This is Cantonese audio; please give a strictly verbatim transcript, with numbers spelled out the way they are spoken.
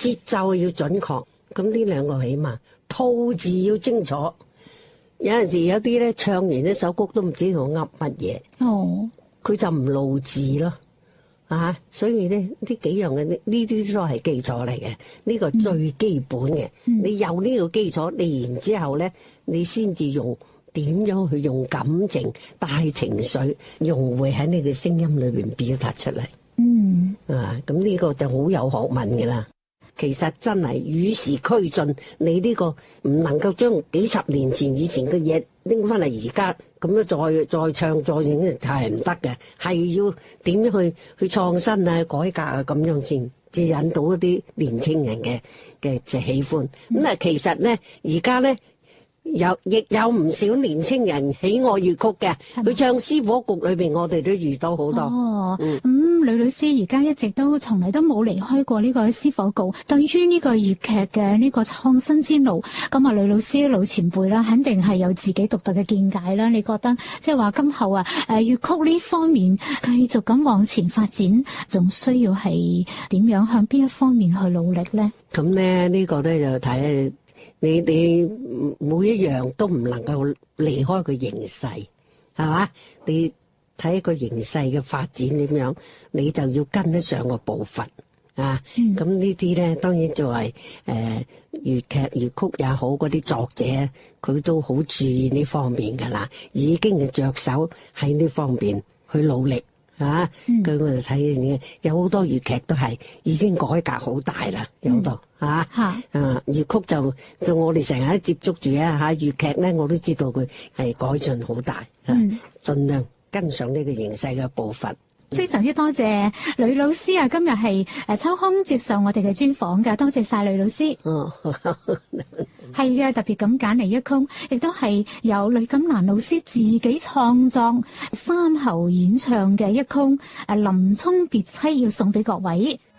節奏要準確。咁呢兩個起碼，吐字要清楚。有陣時有啲咧唱完一首歌都唔知佢噏乜嘢。 哦，佢就唔露字咯。啊，所以咧呢幾樣嘅呢呢啲都係基礎嚟嘅，呢個最基本嘅。嗯、你有呢個基礎，你然之後咧，你先至用點樣去用感情帶情緒融匯喺你嘅聲音裏邊表達出嚟。嗯，啊，咁呢個就好有學問嘅啦。其實真係與時俱進，你呢個唔能夠將幾十年前以前嘅嘢拎翻嚟而家咁樣再再唱再影係唔得嘅，係要點樣去去創新啊、改革啊咁樣先至引到一啲年青人嘅嘅就喜歡。咁啊，其實咧而家咧有亦有唔少年青人喜愛粵曲嘅，佢唱詩火局裏邊，我哋都遇到好多。 哦，咁、嗯、呂老師而家一直都從嚟都冇離開過呢個詩火局。對於呢個粵劇嘅呢個創新之路，咁啊，呂老師老前輩啦，肯定係有自己獨特嘅見解啦。你覺得即係話今後啊，誒粵曲呢方面繼續咁往前發展，仲需要係點樣向邊一方面去努力咧？ 咁咧呢、呢個咧就睇。你你每一樣都唔能夠離開個形勢，係嘛？你睇個形勢嘅發展點樣，你就要跟得上個步伐啊！咁、嗯、呢啲咧，當然作為誒粵劇粵曲也好，嗰啲作者佢都好注意呢方面噶啦，已經係着手喺呢方面去努力。啊！佢我哋睇有好多粵劇都係已經改革好大啦，有好多嚇啊！粵曲就就我哋成日都接觸住啊嚇，粵劇咧我都知道佢係改進好大，嗯，盡量跟上呢個形勢嘅步伐。 非常之多謝呂老師啊！今日係誒抽空接受我哋嘅專訪嘅，多謝晒呂老師。哦，係嘅，特別咁揀嚟一曲，亦都係由呂錦蘭老師自己創作、三喉演唱嘅一曲《誒林沖別妻》，要送俾各位。